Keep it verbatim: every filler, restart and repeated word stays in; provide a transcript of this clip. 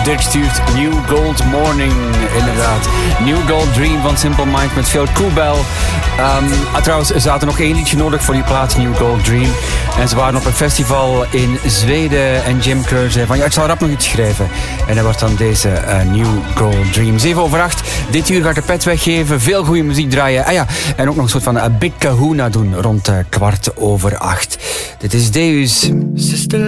Dirk stuurt New Gold Morning, inderdaad. New Gold Dream van Simple Minds met Phil Koebel. Um, trouwens, ze hadden nog één liedje nodig voor die plaats New Gold Dream. En ze waren op een festival in Zweden en Jim Kerr zei van ja, ik zal rap nog iets schrijven. En dat wordt dan deze uh, New Gold Dream. zeven over acht. Dit uur ga ik de pet weggeven. Veel goede muziek draaien. Ah ja, en ook nog een soort van een Big Kahuna doen rond uh, kwart over acht. Dit is Deus. Sister